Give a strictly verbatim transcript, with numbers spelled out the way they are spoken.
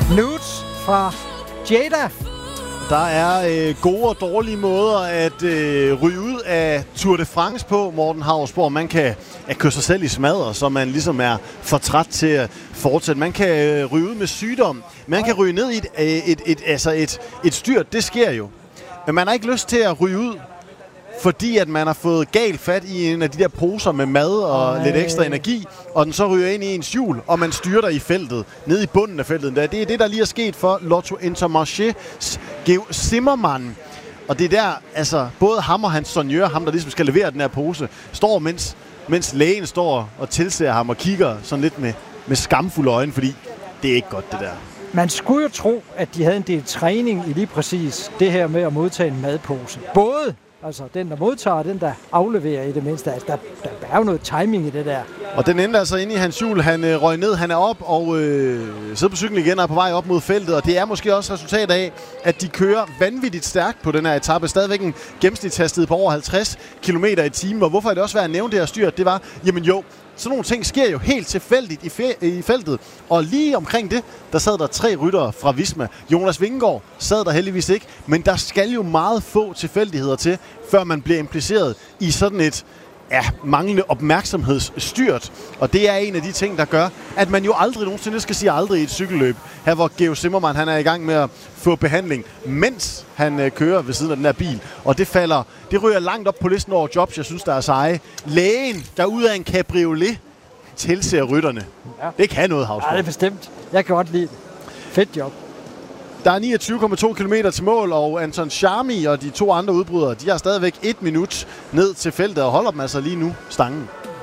Nudes fra Jada. Der er øh, gode og dårlige måder at øh, ryge ud af Tour de France på, Morten Hausborg. Man kan at køre sig selv i smadder, så man ligesom er for træt til at fortsætte. Man kan øh, ryge ud med sygdom. Man kan ryge ned i et, et, et, et, altså et, et styrt. Det sker jo. Men man har ikke lyst til at ryge ud, fordi at man har fået galt fat i en af de der poser med mad og Ej. lidt ekstra energi, og den så ryger ind i ens hjul, og man styrter i feltet, ned i bunden af feltet. Det er det, der lige er sket for Lotto Intermarchés Geo Zimmermann. Og det er der, altså, både ham og hans sonjør, ham der ligesom skal levere den her pose, står, mens, mens lægen står og tilser ham og kigger sådan lidt med, med skamfulde øjne, fordi det er ikke godt, det der. Man skulle jo tro, at de havde en del træning i lige præcis det her med at modtage en madpose. Både altså den, der modtager, og den, der afleverer i det mindste. Altså, der, der er jo noget timing i det der. Og den endte altså inde i hans hjul. Han øh, røg ned, han er op og øh, sidder på cyklen igen og er på vej op mod feltet. Og det er måske også resultat af, at de kører vanvittigt stærkt på den her etape. Stadigvæk en gennemsnitshastighed på over halvtreds kilometer i timen. Og hvorfor er det også værd at nævne det her styrt? Det var, jamen jo, sådan nogle ting sker jo helt tilfældigt i, fe- i feltet. Og lige omkring det, der sad der tre ryttere fra Visma. Jonas Vingegaard sad der heldigvis ikke. Men der skal jo meget få tilfældigheder til, før man bliver impliceret i sådan et ja, manglende opmærksomhedsstyrt. Og det er en af de ting, der gør, at man jo aldrig nogensinde skal sige aldrig i et cykelløb. Her hvor Geo Zimmermann, han er i gang med at få behandling, mens han øh, kører ved siden af den her bil. Og det falder, det ryger langt op på listen over jobs, jeg synes, der er seje. Lægen, der ud af en cabriolet, tilser rytterne. Ja. Det kan noget, Hausborg. Ja, det er bestemt. Jeg kan godt lide det. Fedt job. Der er niogtyve komma to kilometer til mål, og Anton Charmi og de to andre udbrydere, de har stadigvæk et minut ned til feltet og holder dem altså lige nu stangen.